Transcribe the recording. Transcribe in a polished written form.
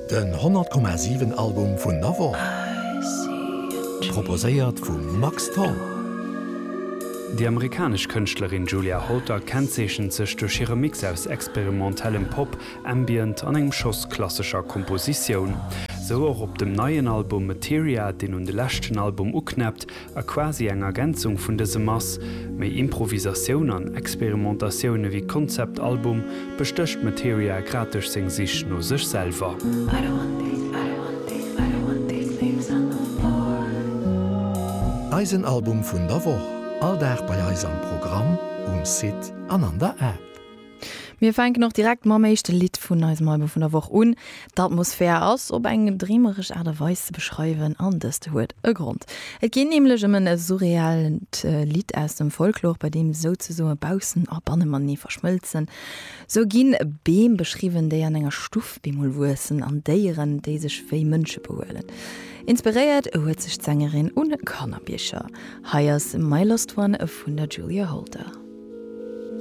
Den 100,7 Album vun Navo. Proposéiert vum Max Toll. Die amerikasch Künstlerin Julia Holter kennzeechen sech durch ihre Mix aus experimentellem Pop, Ambient an engem Schoss klassischer Komposition. So auch op dem neuen Album Materia, den de lächten Album uknappt, a quasi eng Ergänzung vun dese Mass, méi Improvisaioun an Experimentationune wie Konzeptalbum bestöcht Materia gratisch seng sich no sech selber. Eisenalbum vun der Woche. Alldach bei eis am Programm Sit an der App. Wir fenken noch direkt ma mechte Lied vun eis Malbe vun der Woche un. D'Atmosphär ass op engem dreamerisch Aderweis ze beschreiwen anders huet e Grund. Et gin nämlich e surrealen Lied aus dem Folklor, bei dem so Bausen a Bannemann nie verschmilzen. So ginn e Beem beschrieben, déi an enger Stufbemolwussen an déieren déi sech wéi Mënsche behoelen. Inspiriert huet sich Sängerin und Kannabischer. Heiers My Lost One vun der Julia Holter.